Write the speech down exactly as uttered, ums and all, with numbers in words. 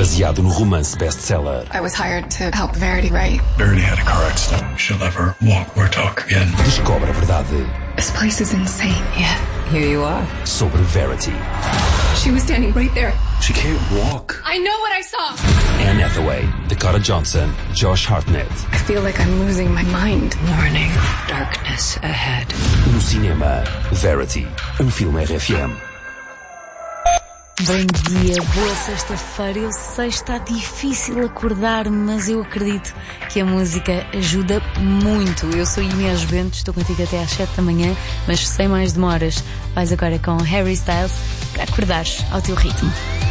baseado no romance best-seller. I was hired to help Verity write. Verity had a car accident. She'll never walk or talk again. Descobre a verdade. This place is insane. Yeah, here you are. Sobre Verity. She was standing right there. She can't walk. I know what I saw. Anne Hathaway, Dakota Johnson, Josh Hartnett. I feel like I'm losing my mind. Warning, darkness ahead. No cinema, Verity, um filme R F M. Bom dia, boa sexta-feira. Eu sei que está difícil acordar, mas eu acredito que a música ajuda muito. Eu sou Inês Bento, estou contigo até às sete da manhã, mas sem mais demoras, vais agora com Harry Styles para acordares ao teu ritmo.